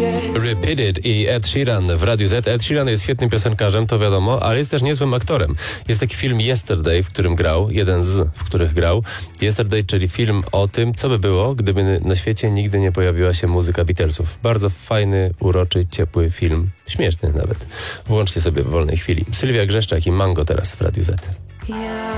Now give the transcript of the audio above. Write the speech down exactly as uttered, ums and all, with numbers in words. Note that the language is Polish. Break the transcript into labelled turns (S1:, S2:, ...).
S1: Repeated i Ed Sheeran w Radiu Z. Ed Sheeran jest świetnym piosenkarzem, to wiadomo, ale jest też niezłym aktorem. Jest taki film Yesterday, w którym grał, jeden z, w których grał. Yesterday, czyli film o tym, co by było, gdyby na świecie nigdy nie pojawiła się muzyka Beatlesów. Bardzo fajny, uroczy, ciepły film. Śmieszny nawet. Włączcie sobie w wolnej chwili. Sylwia Grzeszczak i Mango teraz w Radiu Z.
S2: Ja